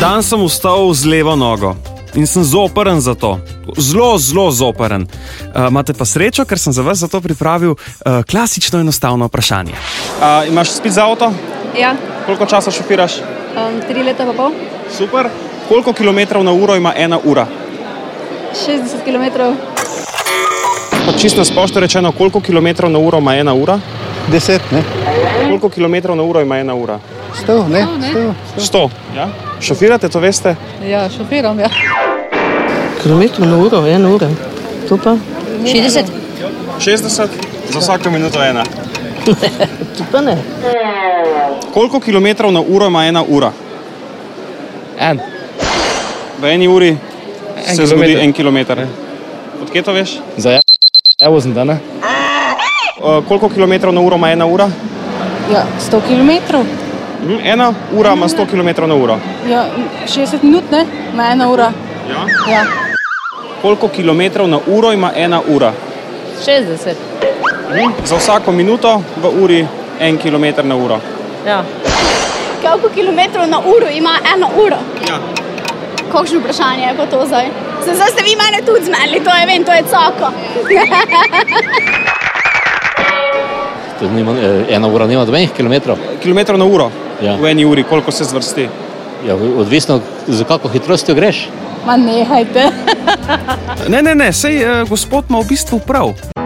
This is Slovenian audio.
Dan sem vstal z levo nogo in sem zoprn za to. Zelo zoprn. Imate pa srečo, ker sem za vas zato pripravil klasično enostavno vprašanje. Imaš spit za avto? Ja, Koliko časa šofiraš? 3 leta pa pol. Super. Koliko kilometrov na uro ima 1 ura? 60 kilometrov. Pa čisto na splošno rečeno, koliko kilometrov na uro ima 1 ura? 10, ne? Koliko kilometrov na uro ima 1 ura? 100, ne? 100. Ja? Šofirate, to veste? Ja, šofiram, ja. Kilometrov na uro, 1 ura. To pa? 60. 60? Za vsako minuto 1. To pa ne. Koliko kilometrov na uro ima 1 ura? En. V 1 uri se zgodi kilometer. 1 kilometer. Odkje to veš? Ja vozim, da ne? Koliko kilometrov na uro ima 1 ura? Ja, 100 kilometrov. 1 ura ima 100 kilometrov na uro. Ja, 60 minut, ne? Ma 1 ura. Ja? Ja. Koliko kilometrov na uro ima 1 ura? 60. Za vsako minuto v uri 1 kilometer na uro. Ja. Koliko kilometrov na uro ima 1 ura? Ja. Kakšno vprašanje je pa to zdaj? Zdaj ste vi mene tudi zmenili, to je vem, to je cako. 1 ura nima 2 kilometrov. Kilometrov na uro? Ja. V 1 uri, koliko se zvrsti? Ja, odvisno, za kako hitrostjo greš. Ma nehajte. Ne, sej gospod ima v bistvu prav.